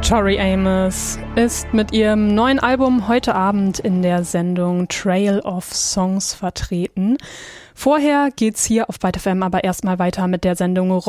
Tori Amos ist mit ihrem neuen Album heute Abend in der Sendung Trail of Songs vertreten. Vorher geht's hier auf Byte FM aber erstmal weiter mit der Sendung